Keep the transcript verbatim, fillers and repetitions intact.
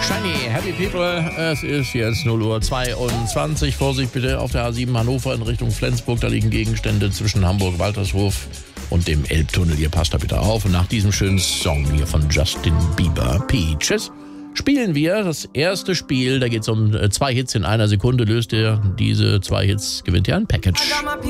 Shiny, Happy People, es ist jetzt null Uhr zweiundzwanzig. Vorsicht bitte auf der A sieben Hannover in Richtung Flensburg. Da liegen Gegenstände zwischen Hamburg-Waltershof und dem Elbtunnel. Ihr passt da bitte auf. Und nach diesem schönen Song hier von Justin Bieber, Peaches, spielen wir das erste Spiel. Da geht es um zwei Hits in einer Sekunde. Löst ihr diese zwei Hits, gewinnt ihr ein Package.